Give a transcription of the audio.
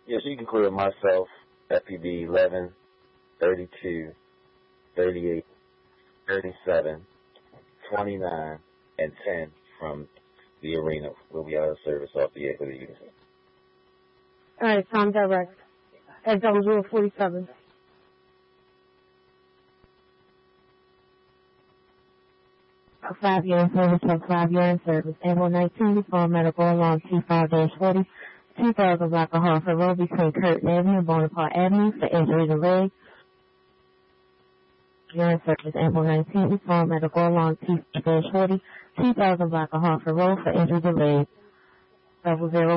Yes, you can clear myself, FPB 11, 32, 38, 37, 29, and 10 from the arena. We'll be out of service off the air for the unit. All right, Tom direct. At 0047. For 5 years service, for 5 years service. April 19, respond medical along T5-40, 2000 block of Hartford Road between Curtin Avenue and Bonaparte Avenue for injury to leg. Urine service, April 19, respond medical along T5-40, 2000 block of Hartford Road for injury to leg. 00